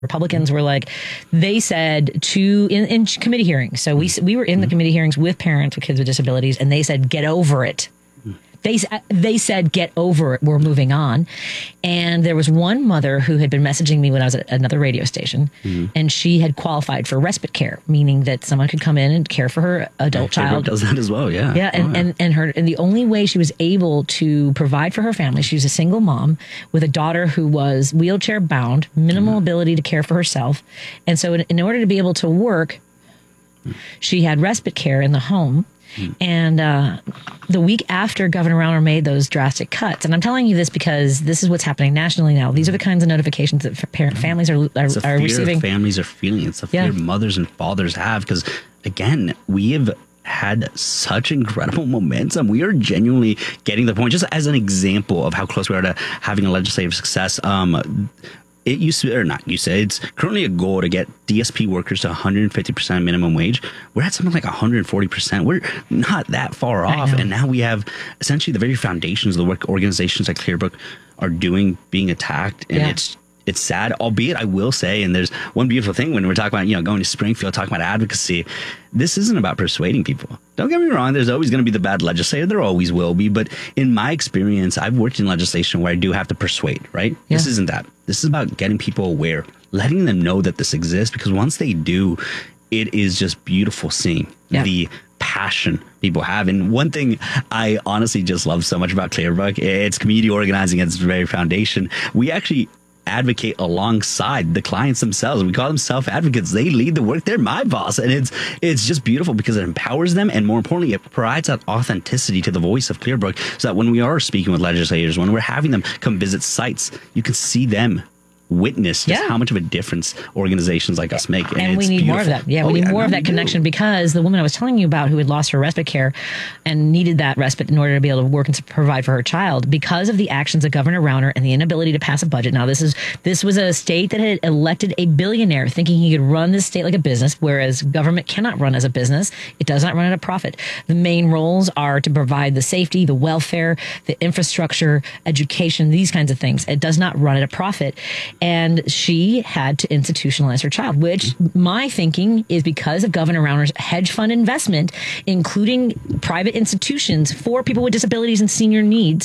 Republicans were like, they said in committee hearings. So we were in the committee hearings with parents with kids with disabilities, and they said, get over it. They said, get over it. We're moving on. And there was one mother who had been messaging me when I was at another radio station, and she had qualified for respite care, meaning that someone could come in and care for her adult child. Does that as well, yeah. Yeah, and the only way she was able to provide for her family, she was a single mom with a daughter who was wheelchair bound, minimal ability to care for herself. And so in order to be able to work, she had respite care in the home. And the week after Governor Rauner made those drastic cuts, and I'm telling you this because this is what's happening nationally now. These are the kinds of notifications that families are receiving. Families are feeling. It's a fear mothers and fathers have because, again, we have had such incredible momentum. We are genuinely getting the point. Just as an example of how close we are to having a legislative success, it used to, or not used to, it's currently a goal to get DSP workers to 150% minimum wage. We're at something like 140%. We're not that far off. And now we have essentially the very foundations of the work organizations like Clearbrook are doing being attacked. And it's sad, albeit I will say, and there's one beautiful thing when we're talking about, going to Springfield, talking about advocacy. This isn't about persuading people. Don't get me wrong. There's always going to be the bad legislator. There always will be. But in my experience, I've worked in legislation where I do have to persuade, right? Yeah. This isn't that. This is about getting people aware, letting them know that this exists, because once they do, it is just beautiful seeing the passion people have. And one thing I honestly just love so much about Clearbrook, it's community organizing at its very foundation. We actually advocate alongside the clients themselves. We call them self-advocates. They lead the work. They're my boss. And it's just beautiful because it empowers them. And more importantly, it provides that authenticity to the voice of Clearbrook so that when we are speaking with legislators, when we're having them come visit sites, you can see them witness just how much of a difference organizations like us make. And we need more of that. Yeah, we need more of that connection, because the woman I was telling you about who had lost her respite care and needed that respite in order to be able to work and to provide for her child, because of the actions of Governor Rauner and the inability to pass a budget. Now, this was a state that had elected a billionaire thinking he could run this state like a business, whereas government cannot run as a business. It does not run at a profit. The main roles are to provide the safety, the welfare, the infrastructure, education, these kinds of things. It does not run at a profit. And she had to institutionalize her child, which my thinking is because of Governor Rauner's hedge fund investment, including private institutions for people with disabilities and senior needs,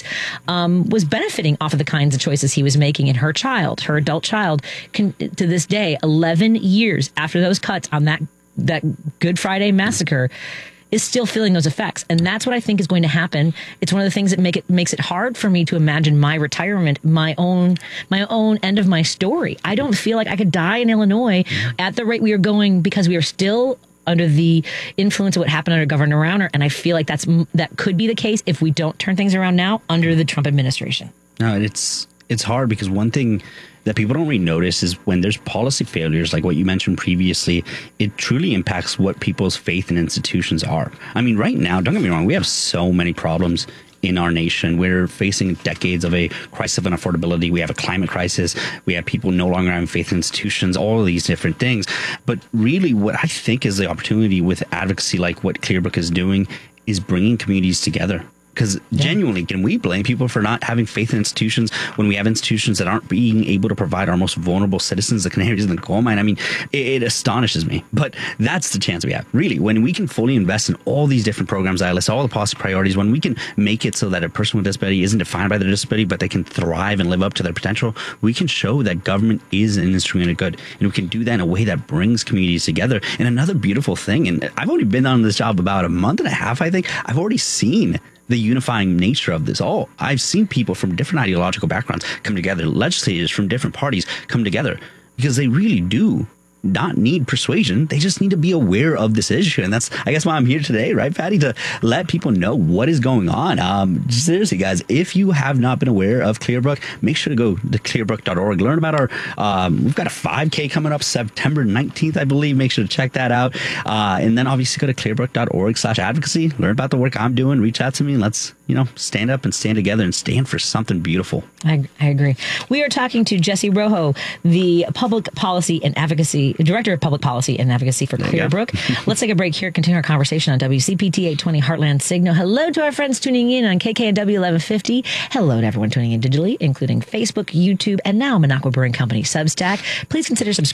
was benefiting off of the kinds of choices he was making. And her child, her adult child, to this day, 11 years after those cuts on that Good Friday massacre, is still feeling those effects. And that's what I think is going to happen. It's one of the things that makes it hard for me to imagine my retirement, my own end of my story. I don't feel like I could die in Illinois at the rate we are going, because we are still under the influence of what happened under Governor Rauner. And I feel like that could be the case if we don't turn things around now under the Trump administration. No, it's hard, because one thing that people don't really notice is when there's policy failures like what you mentioned previously, it truly impacts what people's faith in institutions are. I mean, right now, don't get me wrong, we have so many problems in our nation. We're facing decades of a crisis of unaffordability. We have a climate crisis. We have people no longer having faith in institutions, all of these different things. But really what I think is the opportunity with advocacy like what Clearbrook is doing is bringing communities together. Because genuinely, can we blame people for not having faith in institutions when we have institutions that aren't being able to provide our most vulnerable citizens the canaries in the coal mine? I mean, it astonishes me. But that's the chance we have. Really, when we can fully invest in all these different programs I list, all the policy priorities, when we can make it so that a person with disability isn't defined by their disability, but they can thrive and live up to their potential, we can show that government is an instrument of good. And we can do that in a way that brings communities together. And another beautiful thing, and I've only been on this job about a month and a half, I think, I've already seen the unifying nature of this all. I've seen people from different ideological backgrounds come together, legislators from different parties come together, because they really do not need persuasion. They just need to be aware of this issue. And that's, I guess, why I'm here today, right, Patty, to let people know what is going on. Seriously, guys, if you have not been aware of Clearbrook, make sure to go to clearbrook.org. Learn about our, we've got a 5K coming up September 19th, I believe. Make sure to check that out. And then obviously go to clearbrook.org/advocacy. Learn about the work I'm doing. Reach out to me, and let's, stand up and stand together and stand for something beautiful. I agree. We are talking to Jesse Rojo, the public policy and advocacy Director of Public Policy and Advocacy for Clearbrook. Let's take a break here, continue our conversation on WCPT 820 Heartland Signal. Hello to our friends tuning in on KKNW 1150. Hello to everyone tuning in digitally, including Facebook, YouTube, and now Minocqua Brewing Company Substack. Please consider subscribing